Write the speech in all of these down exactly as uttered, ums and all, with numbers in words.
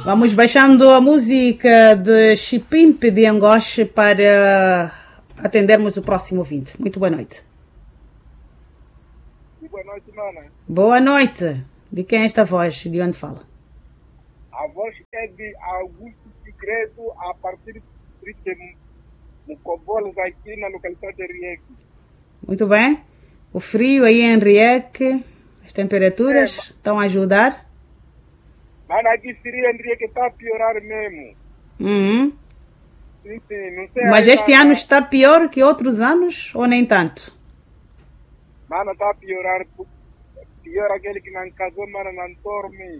Vamos baixando a música de Chipimpe de Angoche para atendermos o próximo ouvinte. Muito boa noite. Boa noite, mana. Boa noite. De quem é esta voz? De onde fala? A voz é de Augusto Segredo, a partir de Mucobolos, aqui na localidade de Riek. Muito bem. O frio aí em Riek, as temperaturas é, estão a ajudar? Mas aqui seria em Riek que está a piorar mesmo. Uhum. Sim, sim, não sei. Mas este mana, ano está pior que outros anos ou nem tanto? Mano, está a piorar. Pior aquele que não casou, mano, não dorme.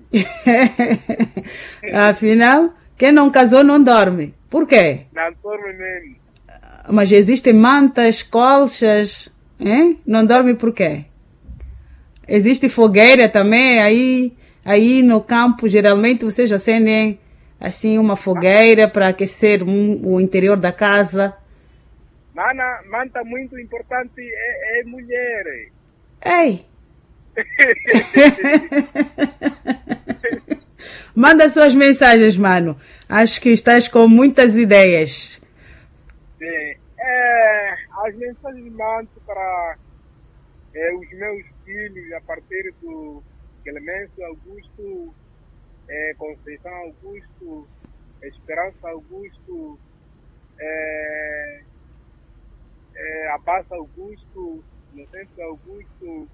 Afinal, quem não casou não dorme. Por quê? Não dorme mesmo. Mas existem mantas, colchas, hein? Não dorme por quê? Existe fogueira também, aí, aí no campo geralmente vocês acendem assim uma fogueira para aquecer um, o interior da casa. Mana, manta muito importante é, é mulher. Ei! Manda suas mensagens, mano. Acho que estás com muitas ideias. Sim. É, as mensagens mando para é, os meus filhos a partir do Clemêncio Augusto, é, Conceição Augusto, Esperança Augusto, é, é, Abassa Augusto, Inocêncio Augusto,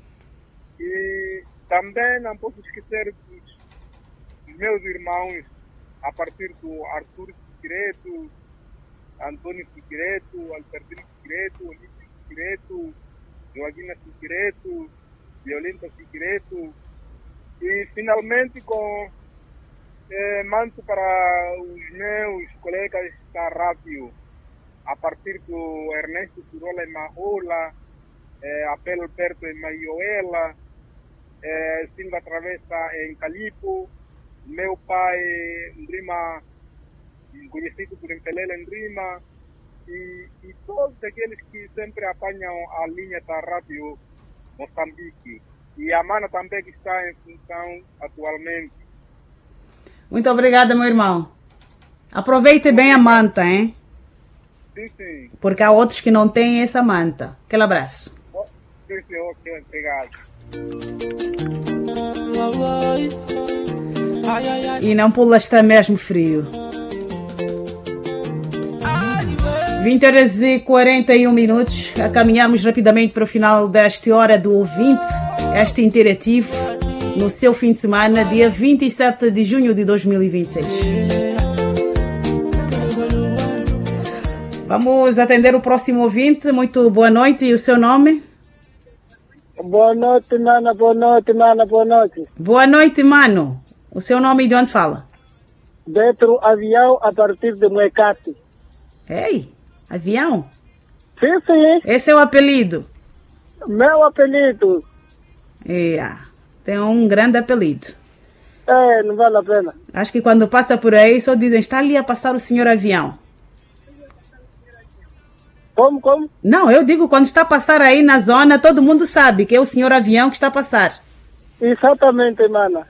e também não posso esquecer dos, dos meus irmãos a partir do Arthur Figueiredo, Antônio Figueiredo, Albertino Figueiredo, Olívio Figueiredo, Joaquina Figueiredo, Violinta Figueiredo, e finalmente com eh, mando para os meus colegas da rádio a partir do Ernesto Turola em Mahola, eh, Apelo Alberto em Maioela, eh, Silva Travessa em Calipo, meu pai em Rima, conhecido por Empelela em Rima, e, e todos aqueles que sempre apanham a linha da rádio Moçambique. E a Mana também que está em função atualmente. Muito obrigada, meu irmão. Aproveite bem a manta, hein? Sim, sim. Porque há outros que não têm essa manta. Aquele abraço. Sim, sim, ok, obrigado. E não pula, está mesmo frio. vinte horas e quarenta e um minutos. Caminhamos rapidamente para o final desta hora do ouvinte. Este interativo no seu fim de semana, dia vinte e sete de junho de dois mil e vinte e seis. Vamos atender o próximo ouvinte. Muito boa noite. E o seu nome? Boa noite, mana. Boa noite, mana. Boa noite. Boa noite, mano. O seu nome e de onde fala? Betro Avião, a partir de Moecate. Ei, Avião? Sim, sim. Esse é o apelido? Meu apelido. Yeah. Tem um grande apelido. É, não vale a pena. Acho que quando passa por aí só dizem, está ali a passar o senhor Avião. Como, como? Não, eu digo quando está a passar aí na zona, todo mundo sabe que é o senhor Avião que está a passar. Exatamente, mana.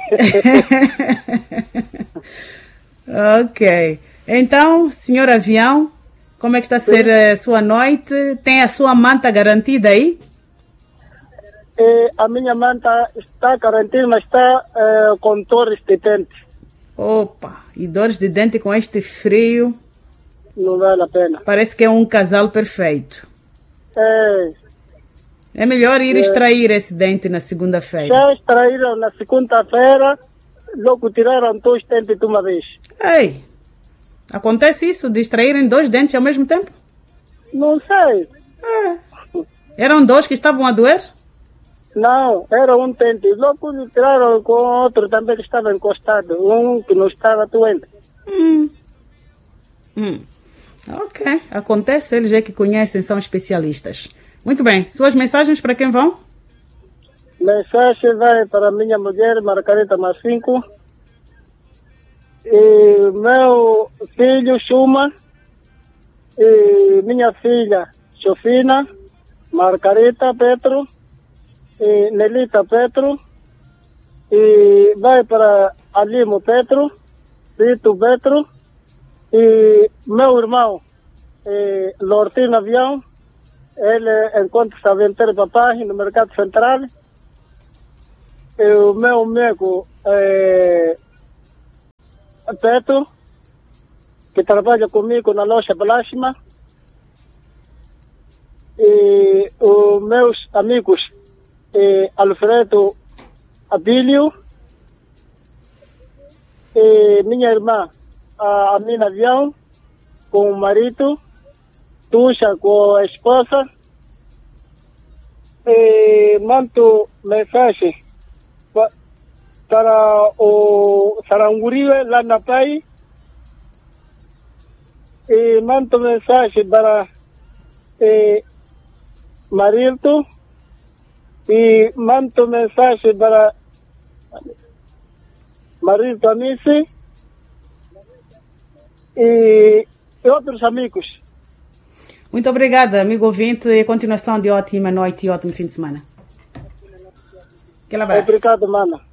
Ok. Então, senhor Avião, como é que está a ser a sua noite? Tem a sua manta garantida aí? É, a minha manta está garantida, mas está é, com dores de dente. Opa, e dores de dente com este frio? Não vale a pena. Parece que é um casal perfeito. É. É melhor ir é. extrair esse dente na segunda-feira. Já extraíram na segunda-feira, logo tiraram dois dentes de uma vez. Ei, acontece isso, de extraírem dois dentes ao mesmo tempo? Não sei. É. Eram dois que estavam a doer? Não, era um dente. Logo tiraram com outro também que estava encostado. Um que não estava doente. Hum. Hum. Ok, acontece, eles é que conhecem, são especialistas. Muito bem, suas mensagens para quem vão? Mensagem vai para minha mulher, Margarita Massinco, e meu filho, Chuma, e minha filha, Sofina, Margarita Petro, e Nelita Petro, e vai para Alimo Petro, Rito Petro, e meu irmão, eh, Lortino Avião, ele encontra-se a vender papai no Mercado Central. E o meu amigo, eh, Petro, que trabalha comigo na loja Plasma. E os meus amigos, eh, Alfredo Abílio, e minha irmã, a Amina Avião, com o marido, Tuxa com a esposa. E mando mensagem pa, para o Saranguriwe, lá na Pai. E mando mensagem para eh, Marilto. E mando mensagem para Marilto Anice e, e outros amigos. Muito obrigada, amigo ouvinte, e continuação de ótima noite e ótimo fim de semana. Aquele abraço. Obrigado, mana.